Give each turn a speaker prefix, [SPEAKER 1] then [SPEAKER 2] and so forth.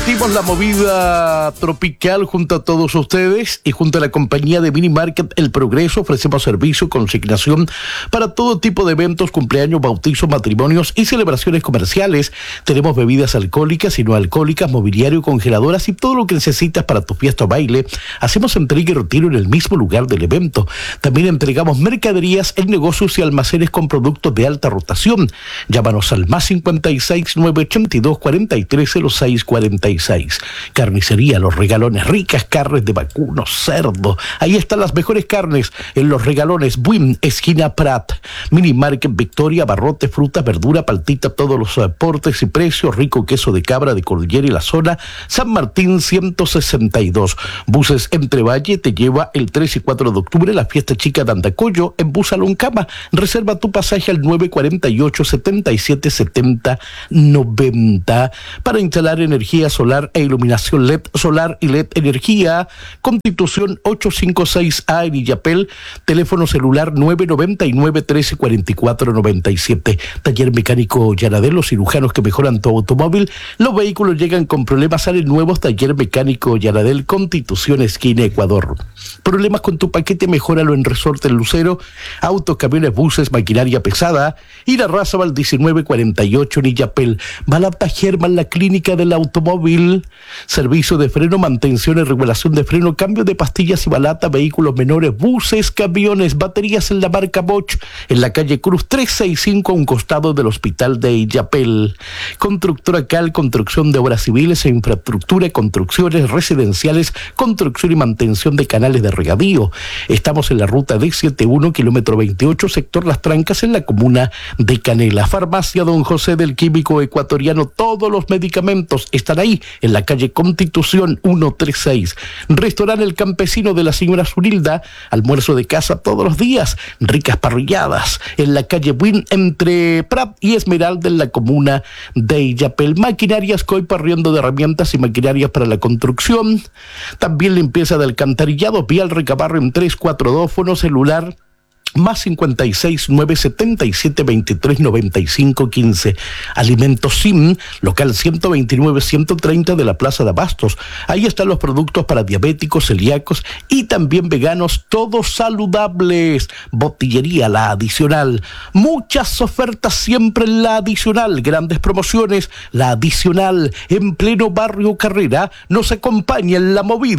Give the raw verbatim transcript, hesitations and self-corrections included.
[SPEAKER 1] Compartimos la movida tropical junto a todos ustedes y junto a la compañía de Mini Market El Progreso ofrecemos servicio, consignación para todo tipo de eventos, cumpleaños, bautizos, matrimonios y celebraciones comerciales. Tenemos bebidas alcohólicas y no alcohólicas, mobiliario, congeladoras y todo lo que necesitas para tu fiesta o baile. Hacemos entrega y retiro en el mismo lugar del evento. También entregamos mercaderías en negocios y almacenes con productos de alta rotación. Llámanos al más cincuenta y seis, nueve ochenta y dos, cuarenta y tres, cero seis cuarenta y seis. Carnicería Los Regalones, ricas carnes de vacuno, cerdo. Ahí están las mejores carnes en Los Regalones, Buin, esquina Prat. Mini Market Victoria, barrote, fruta, verdura, paltita, todos los aportes y precios, rico queso de cabra de Cordillera y la zona. San Martín ciento sesenta y dos. Buses Entre Valle te lleva el tres y cuatro de octubre la fiesta chica de Andacollo en Bus Aloncama. Reserva tu pasaje al nueve cuarenta y ocho, setenta y siete, setenta, noventa. Para instalar energía solar e iluminación L E D solar y L E D energía. Constitución ochocientos cincuenta y seis A en Illapel. Teléfono celular nueve noventa y nueve, trece cuarenta y cuatro, noventa y siete. Taller mecánico Yanadel, los cirujanos que mejoran tu automóvil. Los vehículos llegan con problemas, salen nuevos. Taller mecánico Yanadel, Constitución esquina Ecuador. Problemas con tu paquete, mejóralo en Resorte El Lucero. Autos, camiones, buses, maquinaria pesada. Ir a Razabal diecinueve cuarenta y ocho en Illapel. Balata German, la clínica del automóvil. Servicio de freno, mantención y regulación de freno, cambio de pastillas y balata, vehículos menores, buses, camiones, baterías en la marca Bosch, en la calle Cruz trescientos sesenta y cinco, a un costado del hospital de Illapel. Constructora Cal, construcción de obras civiles e infraestructura, construcciones residenciales, construcción y mantención de canales de regadío. Estamos en la ruta D setenta y uno, kilómetro veintiocho, sector Las Trancas, en la comuna de Canela. Farmacia Don José del Químico Ecuatoriano, todos los medicamentos están ahí, en la calle Constitución ciento treinta y seis. Restaurante El Campesino de la señora Zunilda, almuerzo de casa todos los días, ricas parrilladas, en la calle Buin, entre Prat y Esmeralda, en la comuna de Illapel. Maquinarias Coipa, arriendo de herramientas y maquinarias para la construcción. También limpieza de alcantarillado, Vial Recabarro en tres cuatro dos, fono celular más cincuenta y seis, nueve setenta y siete, veintitrés, noventa y cinco, quince. Alimentos Sim, local ciento veintinueve, ciento treinta de la Plaza de Abastos. Ahí están los productos para diabéticos, celíacos y también veganos, todos saludables. Botillería La Adicional. Muchas ofertas siempre en La Adicional. Grandes promociones. La Adicional, en pleno barrio Carrera, nos acompaña en la movida